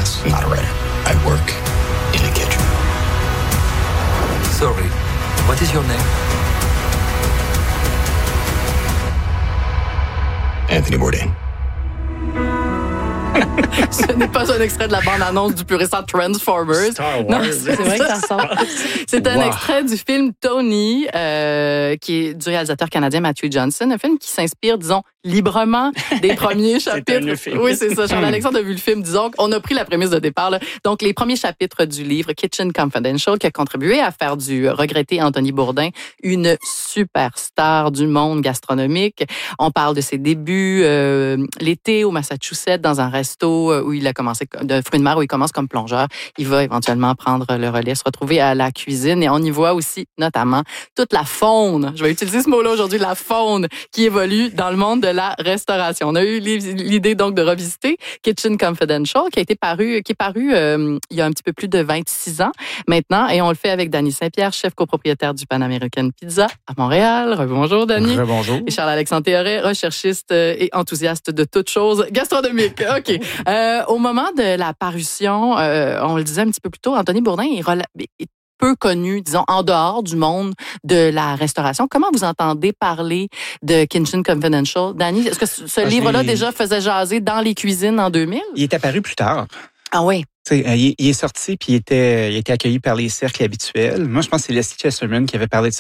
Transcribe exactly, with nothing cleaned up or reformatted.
class, I'm not a writer. I work in the kitchen. Sorry, what is your name? Anthony Bourdain. Ce n'est pas un extrait de la bande-annonce du plus récent Transformers. Star Wars. Non, c'est vrai que ça sort. C'est un Wow. extrait du film Tony, euh, qui est du réalisateur canadien Matthew Johnson, un film qui s'inspire, disons, librement des premiers chapitres. un film. Oui, c'est ça. Charles-Alexandre a vu le film, disons. On a pris la prémisse de départ, là. Donc, les premiers chapitres du livre Kitchen Confidential, qui a contribué à faire du regretté Anthony Bourdain une superstar du monde gastronomique. On parle de ses débuts euh, l'été au Massachusetts dans un resto où il a commencé de fruits de mer où il commence comme plongeur. Il va éventuellement prendre le relais, se retrouver à la cuisine et on y voit aussi notamment toute la faune. Je vais utiliser ce mot-là aujourd'hui, la faune qui évolue dans le monde de la restauration. On a eu l'idée donc de revisiter Kitchen Confidential qui a été paru, qui est paru euh, il y a un petit peu plus de vingt-six ans maintenant et on le fait avec Dany Saint-Pierre, chef copropriétaire du Pan American Pizza à Montréal. Rebonjour Dany. Rebonjour. Et Charles-Alexandre Théoret, recherchiste et enthousiaste de toutes choses gastronomiques. OK. Euh, au moment de la parution, euh, on le disait un petit peu plus tôt, Anthony Bourdain est, rela- est peu connu, disons, en dehors du monde de la restauration. Comment vous entendez parler de Kitchen Confidential? Dany, est-ce que ce ce Ah, livre-là j'ai- déjà faisait jaser dans les cuisines en deux mille? Il est apparu plus tard. Ah oui. Tu sais, il, il est sorti puis il était, il était accueilli par les cercles habituels. Moi, je pense que c'est Leslie Chesterman qui avait parlé de ça